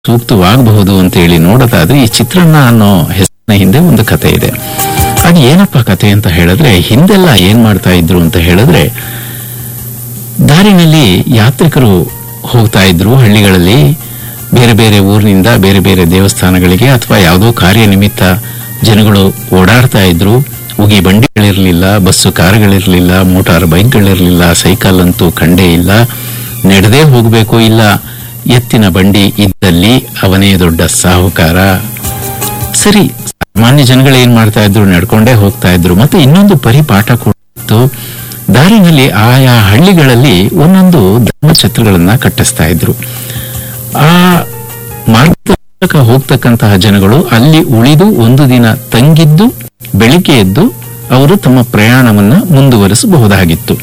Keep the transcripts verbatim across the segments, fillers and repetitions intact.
ಸೂಕ್ತವಾಗಬಹುದು ಅಂತ ಹೇಳಿ ನೋಡೋದಾದ್ರೆ ಈ ಚಿತ್ರಾನ್ನ ಅನ್ನೋ ಹೆಸರಿನ ಹಿಂದೆ ಒಂದು ಕತೆ ಇದೆ. ಅದು ಏನಪ್ಪ ಕತೆ ಅಂತ ಹೇಳಿದ್ರೆ, ಹಿಂದೆಲ್ಲ ಏನ್ ಮಾಡ್ತಾ ಇದ್ರು ಅಂತ ಹೇಳಿದ್ರೆ, ದಾರಿನಲ್ಲಿ ಯಾತ್ರಿಕರು ಹೋಗ್ತಾ ಇದ್ರು ಹಳ್ಳಿಗಳಲ್ಲಿ, ಬೇರೆ ಬೇರೆ ಊರಿನಿಂದ ಬೇರೆ ಬೇರೆ ದೇವಸ್ಥಾನಗಳಿಗೆ ಅಥವಾ ಯಾವುದೋ ಕಾರ್ಯ ನಿಮಿತ್ತ ಜನಗಳು ಓಡಾಡ್ತಾ ಇದ್ರು. ಉಗಿ ಬಂಡಿಗಳಿರ್ಲಿಲ್ಲ, ಬಸ್ಸು ಕಾರುಗಳಿರ್ಲಿಲ್ಲ, ಮೋಟಾರ್ ಬೈಕ್ಗಳಿರ್ಲಿಲ್ಲ, ಸೈಕಲ್ ಅಂತೂ ಕಂಡೇ ಇಲ್ಲ. ನಡೆದೇ ಹೋಗ್ಬೇಕು, ಇಲ್ಲ ಎತ್ತಿನ ಬಂಡಿ ಇದ್ದಲ್ಲಿ ಅವನೇ ದೊಡ್ಡ ಸಾಹುಕಾರ. ಸರಿ, ಸಾಮಾನ್ಯ ಜನಗಳು ಏನ್ ಮಾಡ್ತಾ ಇದ್ರು, ನಡ್ಕೊಂಡೇ ಹೋಗ್ತಾ ಇದ್ರು. ಮತ್ತೆ ಇನ್ನೊಂದು ಪರಿಪಾಠ ಕೂಡ ಇತ್ತು. ದಾರಿನಲ್ಲಿ ಆಯಾ ಹಳ್ಳಿಗಳಲ್ಲಿ ಒಂದೊಂದು ಧರ್ಮಛತ್ರಗಳನ್ನ ಕಟ್ಟಿಸ್ತಾ ಇದ್ರು. ಆ ಮಾರ್ಗ ಹೋಗ್ತಕ್ಕಂತಹ ಜನಗಳು ಅಲ್ಲಿ ಉಳಿದು ಒಂದು ದಿನ ತಂಗಿದ್ದು ಬೆಳಿಗ್ಗೆ ಎದ್ದು ಅವರು ತಮ್ಮ ಪ್ರಯಾಣವನ್ನ ಮುಂದುವರಿಸಬಹುದಾಗಿತ್ತು.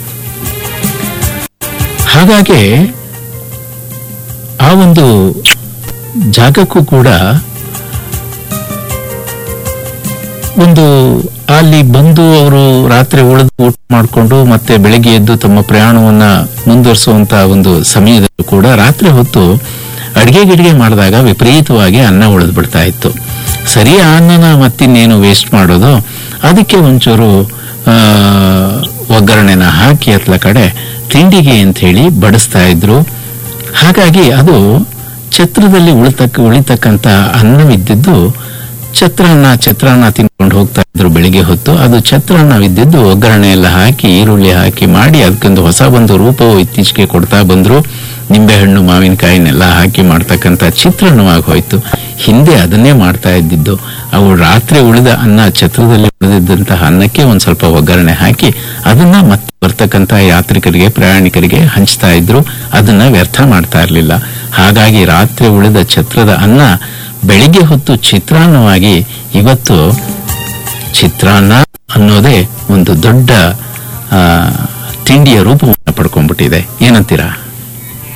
ಹಾಗಾಗಿ ಆ ಒಂದು ಜಾಗಕ್ಕೂ ಕೂಡ ಒಂದು ಅಲ್ಲಿ ಬಂದು ಅವರು ರಾತ್ರಿ ಉಳಿದು ಊಟ ಮಾಡಿಕೊಂಡು ಮತ್ತೆ ಬೆಳಿಗ್ಗೆ ಎದ್ದು ತಮ್ಮ ಪ್ರಯಾಣವನ್ನ ಮುಂದುವರಿಸುವಂತ ಒಂದು ಸಮಯದಲ್ಲೂ ಕೂಡ ರಾತ್ರಿ ಹೊತ್ತು ಅಡಿಗೆ ಗಿಡಿಗೆ ಮಾಡಿದಾಗ ವಿಪರೀತವಾಗಿ ಅನ್ನ ಉಳಿದು ಬಿಡ್ತಾ ಇತ್ತು. ಸರಿ, ಆ ಅನ್ನನ ಮತ್ತಿನ್ನೇನು ವೇಸ್ಟ್ ಮಾಡೋದು, ಅದಕ್ಕೆ ಒಂಚೂರು ಆ ಒಗ್ಗರಣೆನ ಹಾಕಿ ಅತ್ಲ ಕಡೆ ತಿಂಡಿಗೆ ಅಂತ ಹೇಳಿ ಬಡಿಸ್ತಾ ಇದ್ರು. ಹಾಗಾಗಿ ಅದು ಛತ್ರದಲ್ಲಿ ಉಳಿತಕ್ಕ ಉಳಿತಕ್ಕಂತ ಅನ್ನವಿದ್ದಿದ್ದು ಛತ್ರಾನ್ನ ಛತ್ರಾನ್ನ ತಿನ್ಕೊಂಡು ಹೋಗ್ತಾ ಇದ್ರು ಬೆಳಿಗ್ಗೆ ಹೊತ್ತು. ಅದು ಛತ್ರಾನ್ನವಿದ್ದಿದ್ದು ಒಗ್ಗರಣೆ ಎಲ್ಲ ಹಾಕಿ ಈರುಳ್ಳಿ ಹಾಕಿ ಮಾಡಿ ಅದಕ್ಕೊಂದು ಹೊಸ ಒಂದು ರೂಪವು ಇತ್ತೀಚೆಗೆ ಕೊಡ್ತಾ ಬಂದ್ರು. ನಿಂಬೆಹಣ್ಣು ಮಾವಿನಕಾಯಿನೆಲ್ಲ ಹಾಕಿ ಮಾಡ್ತಕ್ಕಂಥ ಚಿತ್ರಾನ್ನವಾಗಿ ಹೋಯ್ತು. ಹಿಂದೆ ಅದನ್ನೇ ಮಾಡ್ತಾ ಇದ್ದಿದ್ದು. ಅವು ರಾತ್ರಿ ಉಳಿದ ಅನ್ನ, ಛತ್ರದಲ್ಲಿ ಉಳಿದಿದ್ದಂತಹ ಅನ್ನಕ್ಕೆ ಒಂದ್ ಸ್ವಲ್ಪ ಒಗ್ಗರಣೆ ಹಾಕಿ ಅದನ್ನ ಮತ್ತೆ ಬರ್ತಕ್ಕಂಥ ಯಾತ್ರಿಕರಿಗೆ, ಪ್ರಯಾಣಿಕರಿಗೆ ಹಂಚ್ತಾ ಇದ್ರು. ಅದನ್ನ ವ್ಯರ್ಥ ಮಾಡ್ತಾ ಇರ್ಲಿಲ್ಲ. ಹಾಗಾಗಿ ರಾತ್ರಿ ಉಳಿದ ಛತ್ರದ ಅನ್ನ ಬೆಳಿಗ್ಗೆ ಹೊತ್ತು ಚಿತ್ರಾನ್ನವಾಗಿ ಇವತ್ತು ಚಿತ್ರಾನ್ನ ಅನ್ನೋದೇ ಒಂದು ದೊಡ್ಡ ಆ ತಿಂಡಿಯ ರೂಪವನ್ನು ಪಡ್ಕೊಂಡ್ಬಿಟ್ಟಿದೆ. ಏನಂತೀರಾ?